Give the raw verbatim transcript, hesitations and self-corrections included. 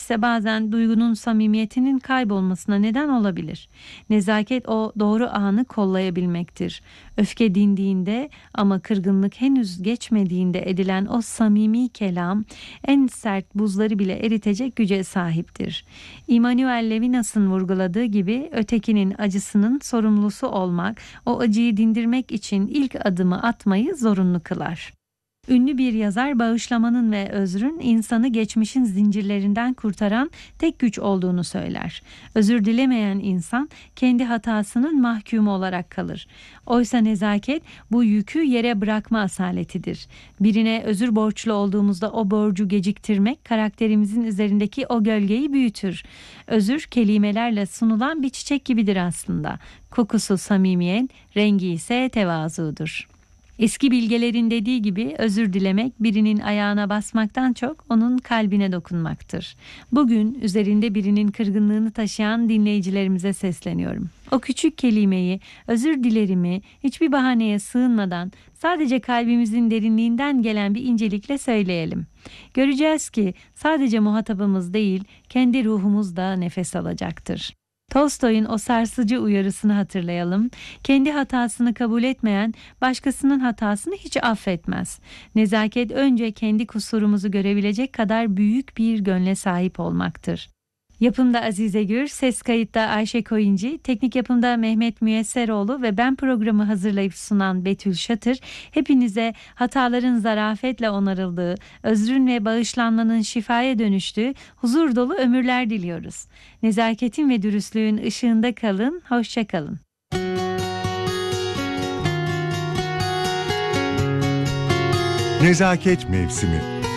ise bazen duygunun samimiyetinin kaybolmasına neden olabilir. Nezaket o doğru anı kollayabilmektir. Öfke dindiğinde ama kırgınlık henüz geçmediğinde edilen o samimi kelam en sert buzları bile eritecek güce sahiptir. Immanuel Levinas'ın vurguladığı gibi ötekinin acısının sorumlusu olmak, o acıyı dindirmek için ilk adımı atmayı zorunlu kılar. Ünlü bir yazar bağışlamanın ve özrün insanı geçmişin zincirlerinden kurtaran tek güç olduğunu söyler. Özür dilemeyen insan kendi hatasının mahkumu olarak kalır. Oysa nezaket bu yükü yere bırakma asaletidir. Birine özür borçlu olduğumuzda o borcu geciktirmek karakterimizin üzerindeki o gölgeyi büyütür. Özür kelimelerle sunulan bir çiçek gibidir aslında. Kokusu samimiyet, rengi ise tevazudur. Eski bilgelerin dediği gibi özür dilemek birinin ayağına basmaktan çok onun kalbine dokunmaktır. Bugün üzerinde birinin kırgınlığını taşıyan dinleyicilerimize sesleniyorum. O küçük kelimeyi, özür dilerimi hiçbir bahaneye sığınmadan sadece kalbimizin derinliğinden gelen bir incelikle söyleyelim. Göreceğiz ki sadece muhatabımız değil, kendi ruhumuz da nefes alacaktır. Tolstoy'un o sarsıcı uyarısını hatırlayalım. Kendi hatasını kabul etmeyen başkasının hatasını hiç affetmez. Nezaket önce kendi kusurumuzu görebilecek kadar büyük bir gönle sahip olmaktır. Yapımda Azize Gür, ses kayıtta Ayşe Koyuncu, teknik yapımda Mehmet Müyesseroğlu ve ben programı hazırlayıp sunan Betül Şatır, hepinize hataların zarafetle onarıldığı, özrün ve bağışlanmanın şifaya dönüştüğü huzur dolu ömürler diliyoruz. Nezaketin ve dürüstlüğün ışığında kalın, hoşça kalın. Nezaket mevsimi.